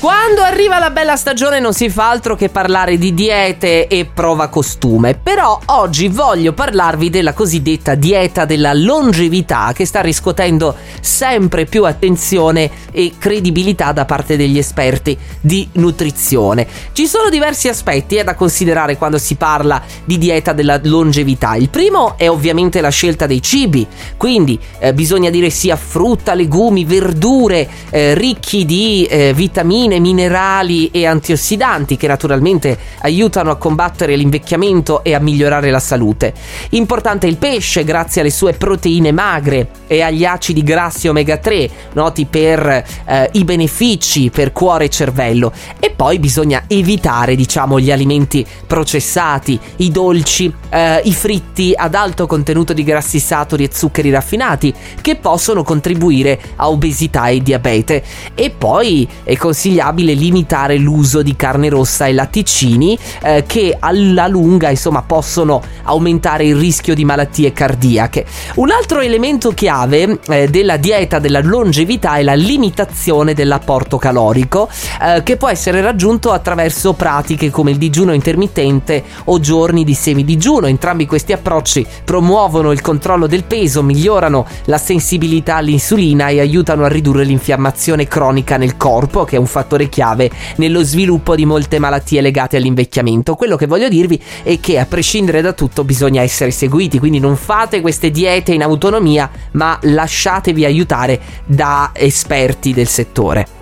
Quando arriva la bella stagione non si fa altro che parlare di diete e prova costume, però oggi voglio parlarvi della cosiddetta dieta della longevità che sta riscuotendo sempre più attenzione e credibilità da parte degli esperti di nutrizione. Ci sono diversi aspetti da considerare quando si parla di dieta della longevità. Il primo è ovviamente la scelta dei cibi, quindi bisogna dire sia frutta, legumi, verdure ricchi di vitamine, minerali e antiossidanti che naturalmente aiutano a combattere l'invecchiamento e a migliorare la salute. Importante il pesce grazie alle sue proteine magre e agli acidi grassi omega 3 noti per i benefici per cuore e cervello. E poi bisogna evitare gli alimenti processati, i dolci, i fritti ad alto contenuto di grassi saturi e zuccheri raffinati che possono contribuire a obesità e diabete. E poi è consigliabile limitare l'uso di carne rossa e latticini che alla lunga possono aumentare il rischio di malattie cardiache. Un altro elemento chiave della dieta della longevità è la limitazione dell'apporto calorico che può essere raggiunto attraverso pratiche come il digiuno intermittente o giorni di semidigiuno. Entrambi questi approcci promuovono il controllo del peso, migliorano la sensibilità all'insulina e aiutano a ridurre l'infiammazione cronica nel corpo, che è un fattore chiave nello sviluppo di molte malattie legate all'invecchiamento. Quello che voglio dirvi è che a prescindere da tutto bisogna essere seguiti, quindi non fate queste diete in autonomia, ma lasciatevi aiutare da esperti del settore.